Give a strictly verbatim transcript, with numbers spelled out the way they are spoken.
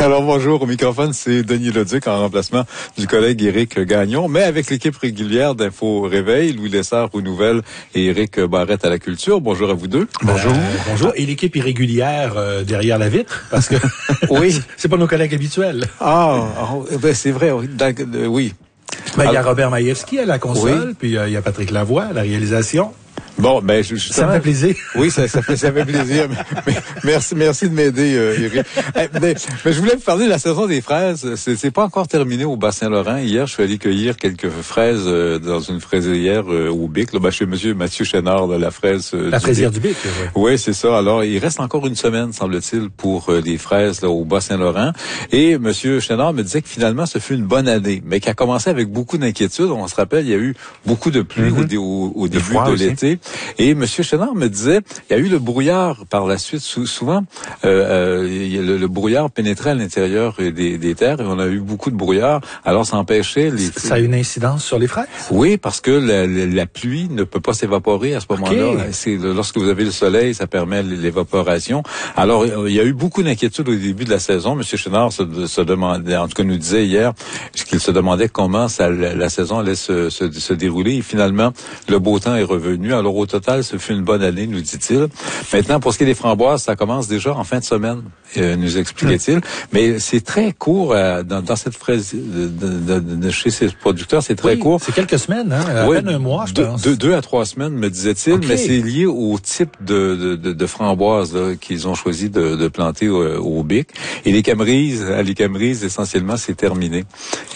Alors bonjour, au microphone, c'est Denis Leduc en remplacement du collègue Éric Gagnon, mais avec l'équipe régulière d'Info Réveil, Louis Lessard aux nouvelles et Éric Barrette à la culture. Bonjour à vous deux. Bonjour. Euh, bonjour. Et l'équipe irrégulière euh, derrière la vitre, parce que oui, c'est pas nos collègues habituels. Ah, oh, ben c'est vrai, oui. Euh, oui. Ben, il y a Robert Maïevski à la console, oui. puis euh, il y a Patrick Lavoie à la réalisation. Bon, ben, je, je, ça me fait plaisir. Oui, ça, ça fait, ça fait plaisir. mais, mais, merci, merci de m'aider, euh, Éric. mais, mais je voulais vous parler de la saison des fraises. C'est, c'est pas encore terminé au Bas-Saint-Laurent. Hier, je suis allé cueillir quelques fraises euh, dans une fraisière euh, au Bic, là, ben, chez Monsieur Mathieu Chénard, de la fraise. Euh, la du fraisière Bic. du Bic. Oui, oui c'est ça. Alors, il reste encore une semaine, semble-t-il, pour euh, les fraises là, au Bas-Saint-Laurent. Et Monsieur Chénard me disait que finalement, ce fut une bonne année, mais qui a commencé avec beaucoup d'inquiétudes. On se rappelle, il y a eu beaucoup de pluie mm-hmm. au, au, au début de, de l'été. Et Monsieur Chénard me disait, il y a eu le brouillard par la suite. Souvent, euh, euh, le, le brouillard pénétrait à l'intérieur des, des terres et on a eu beaucoup de brouillard. Alors, ça empêchait les... Ça a une incidence sur les fraises? Oui, parce que la, la, la pluie ne peut pas s'évaporer à ce moment-là. Okay. C'est, lorsque vous avez le soleil, ça permet l'évaporation. Alors, il y a eu beaucoup d'inquiétudes au début de la saison. Monsieur Chénard se, se demandait, en tout cas nous disait hier, qu'il se demandait comment ça, la, la saison allait se, se, se dérouler. Et finalement, le beau temps est revenu. Alors, au total, ce fut une bonne année, nous dit-il. Maintenant, pour ce qui est des framboises, ça commence déjà en fin de semaine, euh, nous expliquait-il. Mmh. Mais c'est très court euh, dans, dans cette fraise de, de, de, de chez ces producteurs, c'est très oui, court. C'est quelques semaines, hein, à oui, peine un mois, je deux, pense. Deux, deux à trois semaines, me disait-il, okay. Mais c'est lié au type de, de, de, de framboises là, qu'ils ont choisi de, de planter au, au Bic. Et les camerises, les camerises, essentiellement, c'est terminé.